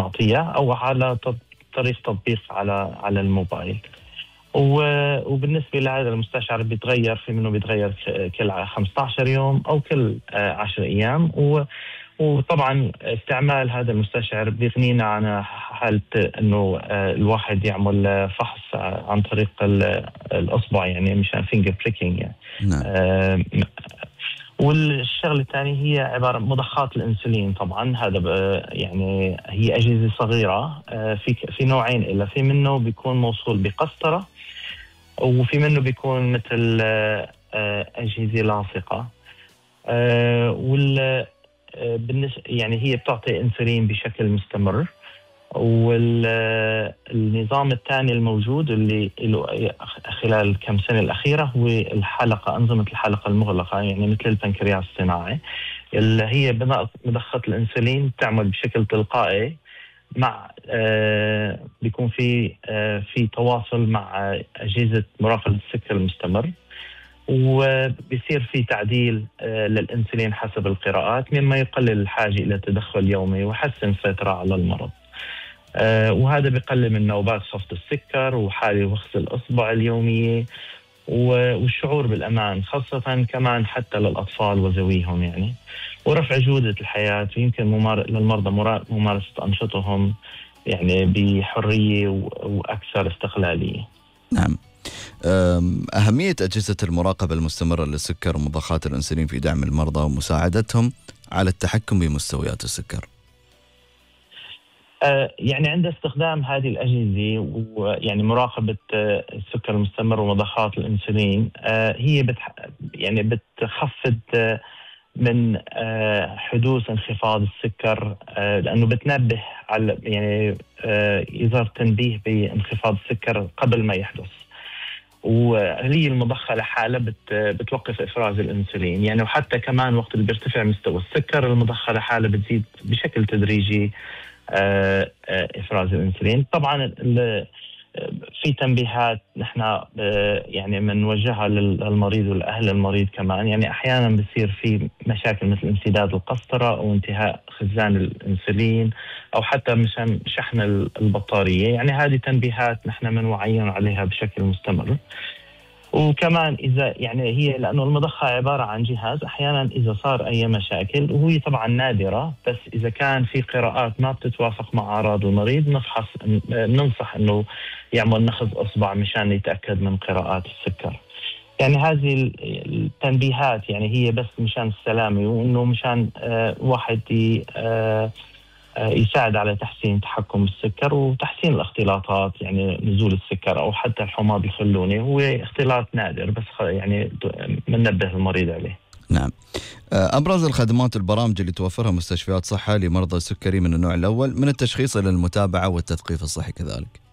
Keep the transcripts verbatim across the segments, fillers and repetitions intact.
نعطيها أو على طريق تطبيق على على الموبايل. وبالنسبة لهذا المستشعر بيتغير، في منه بيتغير كل خمسة عشر يوم أو كل عشر أيام. وطبعا استعمال هذا المستشعر بيغنينا عن حالة أنه الواحد يعمل فحص عن طريق الأصبع، يعني مشان فينجر بريكينج يعني. نعم. والشغله الثانيه هي عباره عن مضخات الانسولين. طبعا هذا يعني هي اجهزه صغيره، في في نوعين، الا في منه بيكون موصول بقسطره، وفي منه بيكون مثل اجهزه لاصقه. وال بالنسبه يعني هي بتعطي انسولين بشكل مستمر. والنظام الثاني الموجود اللي له خلال كم سنة الأخيرة هو الحلقة، أنظمة الحلقة المغلقة، يعني مثل البنكرياس الصناعي، اللي هي مضخة الأنسولين تعمل بشكل تلقائي مع آه بيكون في آه في تواصل مع أجهزة مراقبة السكر المستمر، وبيصير في تعديل آه للأنسولين حسب القراءات، مما يقلل الحاجة إلى تدخل يومي ويحسن السيطرة على المرض. آه وهذا بيقلل من نوبات خفض السكر وحالة وخز الأصبع اليومية والشعور بالأمان، خاصة كمان حتى للأطفال وذويهم يعني، ورفع جودة الحياة، ويمكن ممار... للمرضى ممارسة أنشطتهم يعني بحرية وأكثر استقلالية. نعم. أهمية أجهزة المراقبة المستمرة للسكر ومضخات الأنسولين في دعم المرضى ومساعدتهم على التحكم بمستويات السكر. يعني عند استخدام هذه الأجهزة ويعني مراقبة السكر المستمر ومضخات الأنسولين، هي بتح يعني بتخفض من حدوث انخفاض السكر، لأنه بتنبه على يعني إظهار تنبيه بانخفاض السكر قبل ما يحدث. وهي المضخة لحالها بت بتوقف إفراز الأنسولين يعني، وحتى كمان وقت اللي بيرتفع مستوى السكر المضخة لحالها بتزيد بشكل تدريجي إفراز الأنسولين. طبعا في تنبيهات نحن يعني بنوجهها للمريض والأهل المريض كمان، يعني أحيانا بصير في مشاكل مثل انسداد القسطرة أو انتهاء خزان الأنسولين أو حتى مشان شحن البطارية، يعني هذه تنبيهات نحن بنوعيهم عليها بشكل مستمر. وكمان إذا يعني هي لأنه المضخة عبارة عن جهاز، أحيانا إذا صار أي مشاكل وهي طبعا نادرة، بس إذا كان في قراءات ما بتتوافق مع أعراض المريض نفحص ننصح أنه يعمل نخز أصبع مشان يتأكد من قراءات السكر. يعني هذه التنبيهات يعني هي بس مشان السلامة، وأنه مشان آه واحد آه يساعد على تحسين تحكم السكر وتحسين الاختلاطات، يعني نزول السكر أو حتى الحماض الخلوني هو اختلاط نادر، بس يعني مننبه المريض عليه. نعم. أبرز الخدمات والبرامج اللي توفرها مستشفيات صحة لمرضى السكري من النوع الأول، من التشخيص إلى المتابعة والتثقيف الصحي كذلك؟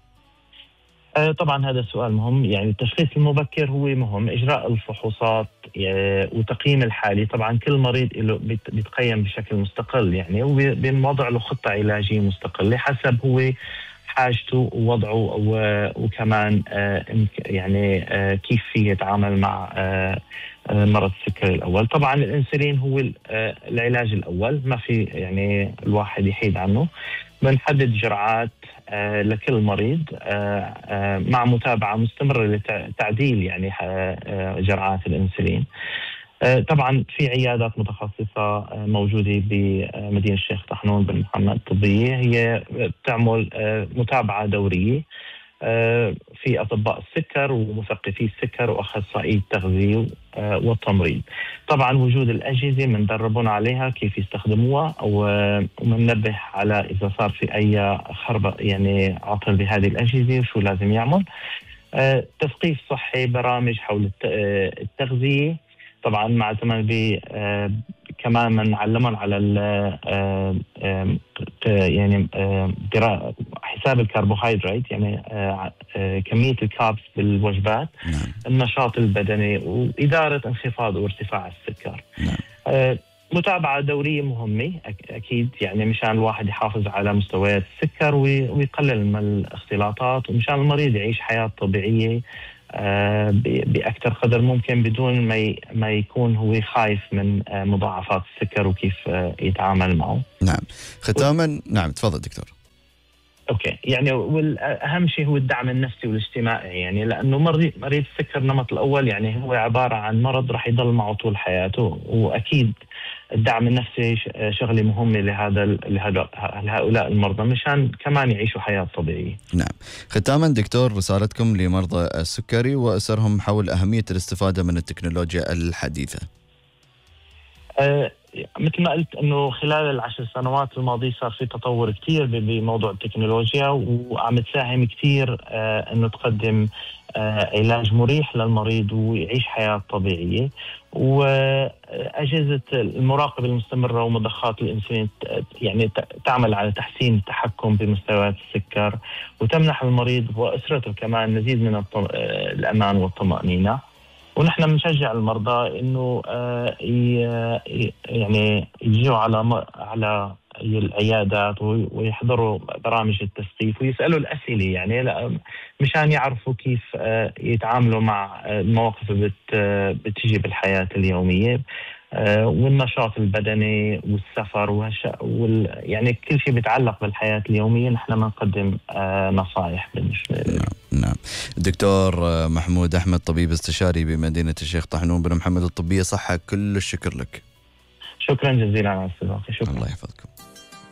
طبعا هذا السؤال مهم. يعني التشخيص المبكر هو مهم، إجراء الفحوصات وتقييم الحالي. طبعا كل مريض له بيتقيم بشكل مستقل يعني، وبنوضع له خطة علاجية مستقلة حسب هو حاجته ووضعه، وكمان يعني كيف فيه يتعامل مع مرض السكري الأول. طبعا الأنسولين هو العلاج الأول، ما في يعني الواحد يحيد عنه. بنحدد جرعات آه لكل مريض آه آه مع متابعة مستمرة لتعديل يعني آه جرعات الأنسولين. آه طبعا في عيادات متخصصة آه موجودة بمدينة الشيخ طحنون بن محمد الطبية، هي بتعمل آه متابعة دورية آه في أطباء السكر ومثقفي السكر وأخصائي التغذية آه والتمريض. طبعا وجود الأجهزة بندربون عليها كيف يستخدموها، ومننبه على إذا صار في أي خربة يعني عطل بهذه الأجهزة وشو لازم يعمل. آه تثقيف صحي، برامج حول التغذية. طبعا مع زمان بي آه كمان بنعلمهم على آه آه يعني آه حساب الكربوهيدرات، يعني آه آه كمية الكاربس بالوجبات، نعم. النشاط البدني، وإدارة انخفاض وارتفاع السكر. نعم. آه متابعة دورية مهمة أكيد، يعني مشان الواحد يحافظ على مستويات السكر ويقلل من الاختلاطات، ومشان المريض يعيش حياة طبيعية آه بأكثر قدر ممكن بدون ما ما يكون هو خايف من آه مضاعفات السكر وكيف آه يتعامل معه. نعم. ختاما و... نعم تفضل دكتور. اوكي، يعني والاهم شيء هو الدعم النفسي والاجتماعي، يعني لانه مريض مريض السكر النمط الاول يعني هو عباره عن مرض راح يضل معه طول حياته، واكيد الدعم النفسي شغله مهمه لهذا لهؤلاء المرضى مشان كمان يعيشوا حياه طبيعيه. نعم. ختاما دكتور، رسالتكم لمرضى السكري واسرهم حول اهميه الاستفاده من التكنولوجيا الحديثه. أه مثل ما قلت انه خلال العشر سنوات الماضيه صار في تطور كثير بموضوع التكنولوجيا، وعم تساهم كثير أه انه تقدم أه علاج مريح للمريض ويعيش حياه طبيعيه. واجهزه المراقبه المستمره ومضخات الانسولين يعني تعمل على تحسين التحكم بمستويات السكر، وتمنح المريض واسرته كمان مزيد من الامان والطمانينه. ونحن بنشجع المرضى انه آه يعني يجوا على على العيادات ويحضروا برامج التثقيف ويسالوا الاسئله، يعني مشان يعرفوا كيف آه يتعاملوا مع المواقف اللي بتجي بالحياه اليوميه، آه والنشاط البدني والسفر وهش وال يعني كل شيء بيتعلق بالحياه اليوميه نحن بنقدم آه نصائح بالنسبه. نعم نعم. الدكتور محمود أحمد، طبيب استشاري بمدينة الشيخ طحنون بن محمد الطبية، صحة كل الشكر لك. شكرا جزيلا على الاستضافة. شكرا. الله يحفظكم.